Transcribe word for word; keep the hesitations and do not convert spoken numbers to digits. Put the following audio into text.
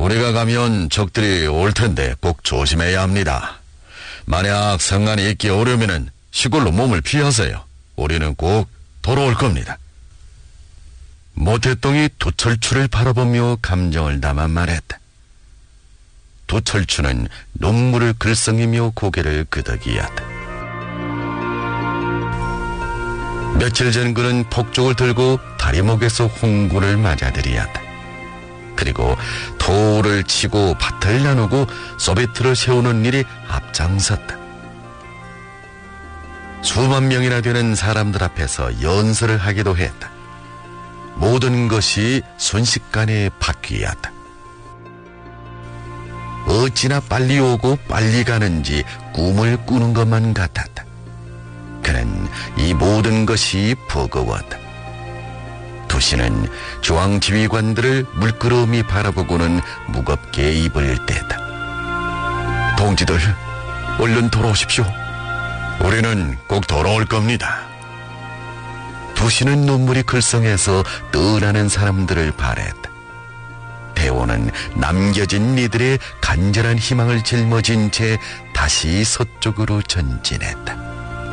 우리가 가면 적들이 올 텐데 꼭 조심해야 합니다. 만약 상관이 있기 어려우면 시골로 몸을 피하세요. 우리는 꼭 돌아올 겁니다. 모태똥이 도철추를 바라보며 감정을 담아 말했다. 도철추는 눈물을 글썽이며 고개를 끄덕이었다. 며칠 전 그는 폭죽을 들고 다리목에서 홍구를 맞아들이었다. 그리고 토를 치고 밭을 나누고 소비트를 세우는 일이 앞장섰다. 수만 명이나 되는 사람들 앞에서 연설을 하기도 했다. 모든 것이 순식간에 바뀌었다. 어찌나 빨리 오고 빨리 가는지 꿈을 꾸는 것만 같았다. 그는 이 모든 것이 버거웠다. 도시는 중앙지휘관들을 물끄러미 바라보고는 무겁게 입을 뗐다. 동지들, 얼른 돌아오십시오. 우리는 꼭 돌아올 겁니다. 도시는 눈물이 글썽해서 떠나는 사람들을 바랬다. 대원은 남겨진 이들의 간절한 희망을 짊어진 채 다시 서쪽으로 전진했다.